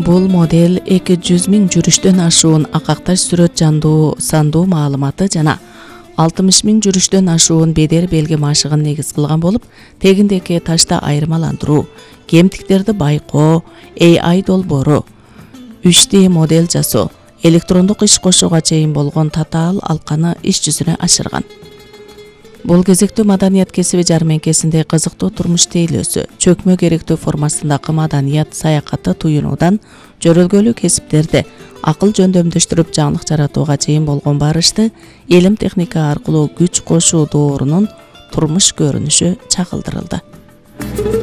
Бул модель 200 000 жүрүштөн ашуун акакташ сүрөт жандуу сандуу маалыматы жана 60 000 жүрүштөн ашуун бедер белги машыгын негиз кылган болуп, тегиндеки ташта айырмаландыруу, кемтиктерди байкоо, AI долбоору, 3D модель жасоо, электрондук иш кошууга чейин болгон татаал алканы иш жүзүнө ашырган. Бул кезектүү маданият кесиби жармеңкесинде кызыктуу турмуш тейлөөсү, чөкмө керектүү формасындагы маданият саякаты туюнуудан жөрөлгөлүү кесиптерди акыл жөндөмдөштүрүп жаңылык жаратууга чейин болгон барышты илим техника аркылуу күч кошуу доорунун турмуш көрүнүшү чагылдырылды.